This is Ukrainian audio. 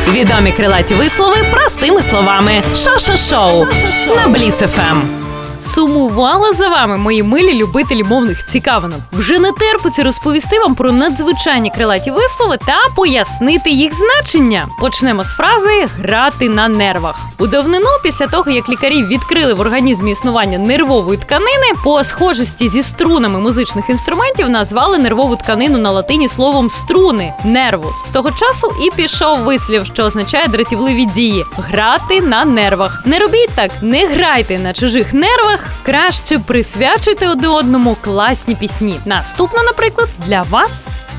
Відомі крилаті вислови простими словами. Шо-шо-шоу на Бліц ФМ. Сумувала за вами, мої милі любителі мовних цікавинок. Вже не терпиться розповісти вам про надзвичайні крилаті вислови та пояснити їх значення. Почнемо з фрази «грати на нервах». У давнину, після того, як лікарі відкрили в організмі існування нервової тканини, по схожості зі струнами музичних інструментів назвали нервову тканину на латині словом «струни» – «нервус». Того часу і пішов вислів, що означає дратівливі дії – «грати на нервах». Не робіть так, не грайте на чужих нервах, краще присвячуйте один одному класні пісні. Наступна, наприклад, для вас.